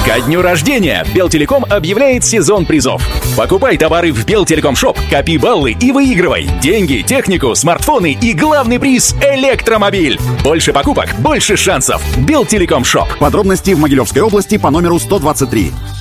Ко дню рождения Белтелеком объявляет сезон призов. Покупай товары в Белтелеком.Шоп, копи баллы и выигрывай деньги, технику, смартфоны и главный приз — электромобиль. Больше покупок, больше шансов. Белтелеком.Шоп. Подробности в Могилевской области по номеру 123.